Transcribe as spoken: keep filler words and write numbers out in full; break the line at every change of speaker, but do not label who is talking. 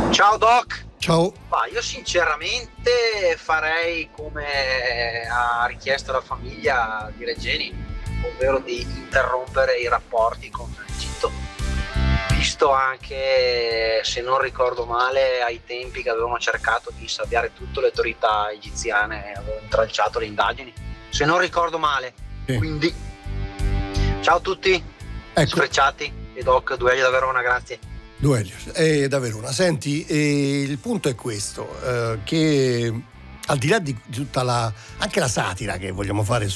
Ciao Doc.
Ciao.
Ma io sinceramente farei come ha richiesto la famiglia di Regeni, ovvero di interrompere i rapporti con l'Egitto, visto anche, se non ricordo male, ai tempi che avevano cercato di insabbiare tutto, le autorità egiziane avevano intralciato le indagini, se non ricordo male. Sì. Quindi ciao a tutti, ecco. Sfrecciati e Doc Duelli da Verona, grazie.
Duelli eh, da Verona. Senti, eh, il punto è questo, eh, che al di là di tutta la anche la satira che vogliamo fare